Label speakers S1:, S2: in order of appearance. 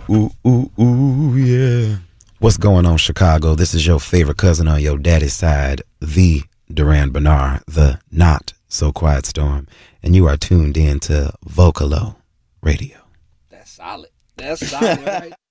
S1: ooh, yeah. What's going on, Chicago? This is your favorite cousin on your daddy's side, the Duran Bernard, the not so quiet storm, and you are tuned in to Vocalo Radio.
S2: That's solid. That's solid, right?